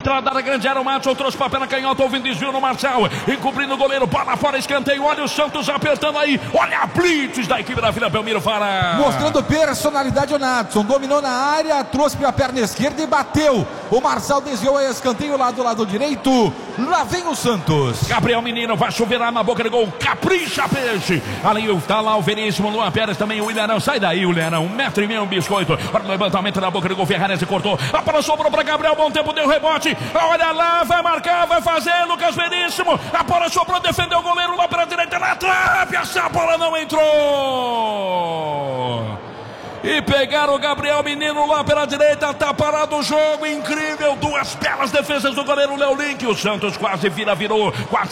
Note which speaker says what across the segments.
Speaker 1: entrada da grande área, o Madison trouxe papel na canhota, houve um desvio no Marçal, encobrindo o goleiro, bola fora, escanteio, olha o Santos apertando aí, olha a blitz da equipe da Vila Belmiro, Fara.
Speaker 2: Mostrando personalidade o Nadson, dominou na área, trouxe para a perna esquerda e bateu. O Marçal desviou aí, escanteio lá do lado direito, lá vem o Santos.
Speaker 1: Gabriel Menino vai chuverar na boca do gol, capricha peixe. Ali está lá o Veríssimo, Luan Pérez também, o Ilharão, sai daí o Ilharão, 1,5 m, um biscoito. Olha o levantamento na boca do gol, Ferrarese cortou, a bola sobrou para Gabriel, bom tempo, deu rebote, olha lá, vai marcar, vai fazer, Lucas Veríssimo, a bola sobrou, defendeu o goleiro lá para a direita, na trave, essa bola não entrou. E pegaram o Gabriel Menino lá pela direita, tá parado o jogo, incrível, duas belas defesas do goleiro Léo Link, o Santos quase virou,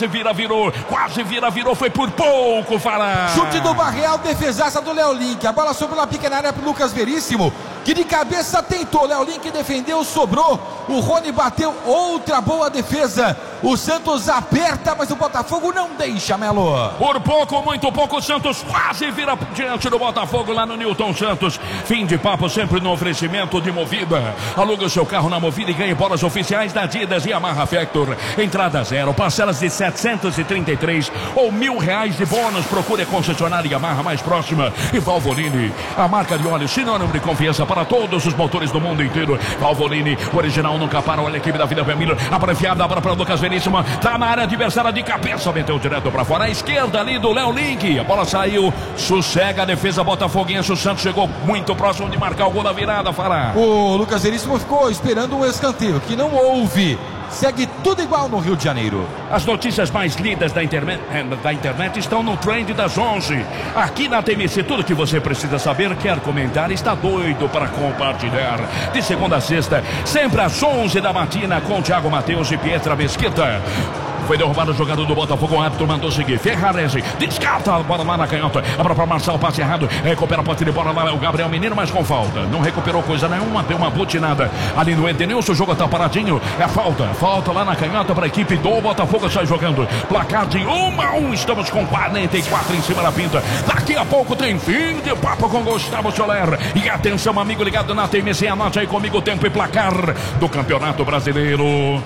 Speaker 1: foi por pouco, Fará.
Speaker 2: Chute do Barreal, defesaça do Léo Link, a bola sobrou na pequena área pro Lucas Veríssimo, que de cabeça tentou, Léo Link defendeu, sobrou, o Rony bateu, outra boa defesa, o Santos aperta, mas o Botafogo não deixa, Melo.
Speaker 1: Por pouco, muito pouco, o Santos quase vira diante do Botafogo lá no Newton Santos. Fim de papo sempre no oferecimento de Movida. Aluga o seu carro na Movida e ganhe bolas oficiais da Adidas e Yamaha Factor. Entrada zero, parcelas de 733 ou R$1.000 de bônus. Procure a concessionária Yamaha mais próxima. E Valvoline, a marca de óleo sinônimo de confiança para todos os motores do mundo inteiro. Valvoline, original nunca para. Olha a equipe da Vila Belmiro, apropriada agora para o Lucas Veríssimo. Tá na área adversária de cabeça, meteu direto para fora. A esquerda ali do Léo Link. A bola saiu, sossega a defesa botafoguense. O Santos chegou muito próximo de marcar o gol da virada, Fará.
Speaker 2: O Lucas Veríssimo ficou esperando um escanteio, que não houve. Segue tudo igual no Rio de Janeiro.
Speaker 1: As notícias mais lidas da internet estão no Trend das 11. Aqui na TMC, tudo que você precisa saber, quer comentar, está doido para compartilhar. De segunda a sexta, sempre às 11 da matina, com Thiago Matheus e Pietra Mesquita. Foi derrubado o jogador do Botafogo, o árbitro mandou seguir. Ferrarese descarta a bola lá na canhota. Abra para Marçal, passe errado. Recupera a posse de bola lá, o Gabriel Menino, mas com falta. Não recuperou coisa nenhuma, deu uma butinada ali no Edenilson. O jogo está paradinho. É falta lá na canhota para a equipe do Botafogo. Sai jogando. Placar de 1-1. Estamos com 44 em cima da pinta. Daqui a pouco tem fim de papo com Gustavo Soler. E atenção, amigo ligado na TMC. Anote aí comigo o tempo e placar do Campeonato Brasileiro.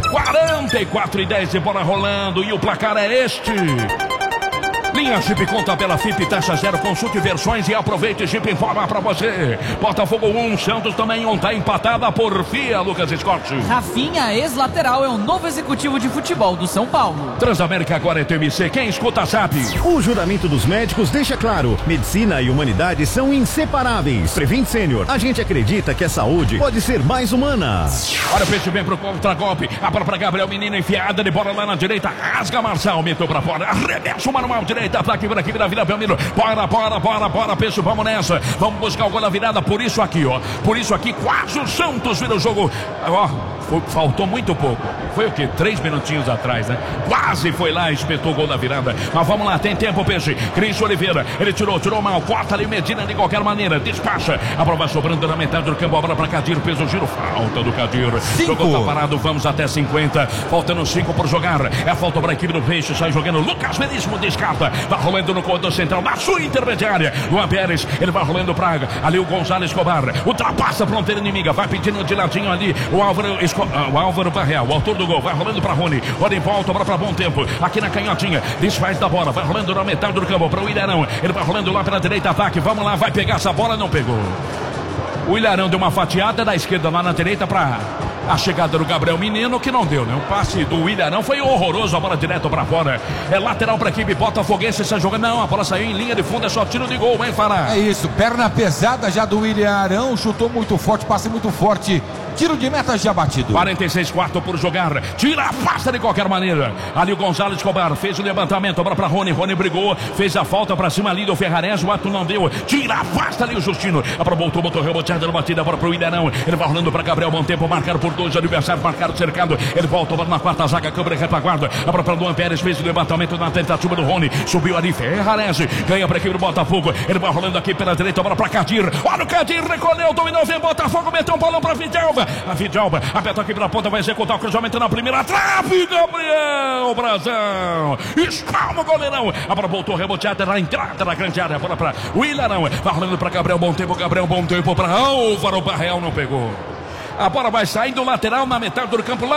Speaker 1: 44:10 de bola rolando e o placar é este. Linha Jeep com tabela FIP, taxa zero, consulte versões e aproveite. Jeep informa pra você. Botafogo 1, Santos também 1, tá empatada por FIA, Lucas Scott.
Speaker 3: Rafinha, ex-lateral, é o novo executivo de futebol do São Paulo.
Speaker 1: Transamérica agora é TMC, quem escuta sabe.
Speaker 4: O juramento dos médicos deixa claro, medicina e humanidade são inseparáveis. Prevent Sênior, a gente acredita que a saúde pode ser mais humana.
Speaker 1: Olha o peixe bem pro contra-golpe, a bola pra Gabriel Menino, enfiada de bola lá na direita, rasga Marçal, meteu pra fora, arremessa o manual direita. Ataque para a equipe da Vila Belmiro. Bora, Peixe, vamos nessa. Vamos buscar o gol da virada. Por isso aqui, quase o Santos vira o jogo. Faltou muito pouco. Foi o quê? 3 minutinhos atrás, né? Quase foi lá e espetou o gol da virada. Mas vamos lá, tem tempo, Peixe. Cristian Oliveira, ele tirou mal. Corta ali Medina de qualquer maneira. Despacha. A bola sobrando na metade do campo. A bola para Cadir. Fez o giro. Falta do Cadir. O jogo tá parado. Vamos até 50. Faltando 5 por jogar. É a falta para a equipe do Peixe. Sai jogando. Lucas Veríssimo descarta. Vai rolando no corredor central. Na sua intermediária. Luan Pérez. Ele vai rolando praga. Ali o Gonzalez Escobar. Ultrapassa a fronteira inimiga. Vai pedindo de ladinho ali. O Álvaro Barreal, o autor do gol, vai rolando para Rony. Rony volta para bom tempo. Aqui na canhotinha. Desfaz da bola. Vai rolando na metade do campo para o Ilharão. Ele vai rolando lá pela direita. Ataque. Vamos lá. Vai pegar essa bola. Não pegou. O Ilharão deu uma fatiada da esquerda lá na direita para a chegada do Gabriel Menino, que não deu, né? O passe do Ilharão foi horroroso, a bola direto para fora. É lateral para a equipe Botafoguense, essa jogando. Não, a bola saiu em linha de fundo, é só tiro de gol, hein, Fará?
Speaker 2: É isso, perna pesada já do Ilharão, chutou muito forte, passe muito forte. Tiro de meta já batido.
Speaker 1: 46-4 por jogar. Tira, afasta de qualquer maneira. Ali o Gonzalez Escobar fez o levantamento. Bola para Rony. Rony brigou. Fez a falta para cima ali do Ferrarese. O ato não deu. Tira, afasta ali o Justino. Botou reboteada na batida. Bola para o Ilharão. Ele vai rolando para Gabriel. Bom tempo. Marcado por 2 adversários. Marcado cercado. Ele volta na quarta zaga. Câmara e retaguarda. A bola para Luan Pérez. Fez o levantamento na tentativa do Rony. Subiu ali Ferrarese. Ganha para a equipe do Botafogo. Ele vai rolando aqui pela direita. Bola para Cadir. Olha o Cadir. Recolheu. Dominou. Vem Botafogo. Meteu um bolão para Vidalba. A Vidalba aperta aqui pela ponta, vai executar o cruzamento na primeira trave. Gabriel Brazão espalma o goleirão. A bola voltou reboteada na entrada da grande área. A bola para o Ilharão. Vai rolando para Gabriel. Bom tempo para Álvaro Barreal. Não pegou. A bola vai saindo lateral na metade do campo.